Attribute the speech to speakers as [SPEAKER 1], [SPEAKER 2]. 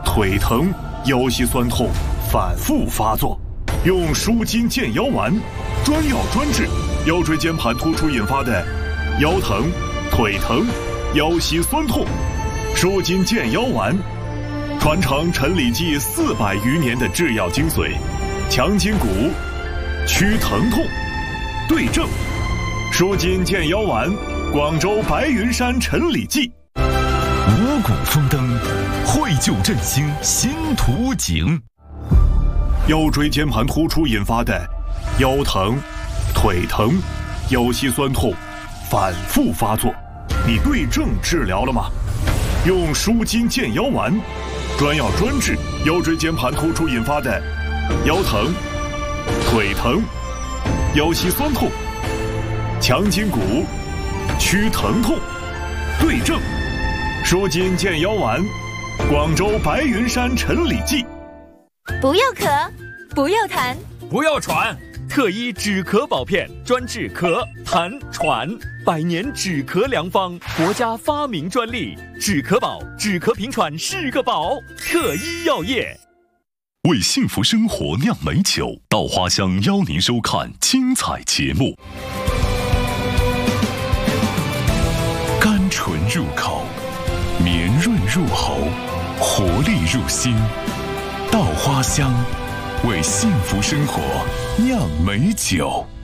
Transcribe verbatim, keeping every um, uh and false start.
[SPEAKER 1] 腿疼、腰膝酸痛反复发作，用舒筋健腰丸，专药专治腰椎间盘突出引发的腰疼、腿疼、腰膝酸痛。舒筋健腰丸，传承陈李济四百余年的制药精髓，强筋骨，祛疼痛，对症。舒筋健腰丸，广州白云山陈李济。
[SPEAKER 2] 五谷丰登，惠救振兴新图景。
[SPEAKER 1] 腰椎间盘突出引发的腰疼、腿疼、腰膝酸痛反复发作，你对症治疗了吗？用舒筋健腰丸，专药专治腰椎间盘突出引发的腰疼、腿疼、腰膝酸痛，强筋骨，祛疼痛，对症。舒筋健腰丸，广州白云山陈李济。
[SPEAKER 3] 不要咳，不要痰，
[SPEAKER 4] 不要喘，特医止咳保片，专治咳、痰、喘，百年止咳良方，国家发明专利，止咳宝，止咳平喘是个宝。特医药业
[SPEAKER 2] 为幸福生活酿美酒，稻花香邀您收看精彩节目。甘醇入口，绵润入喉，活力入心。稻花香，为幸福生活酿美酒。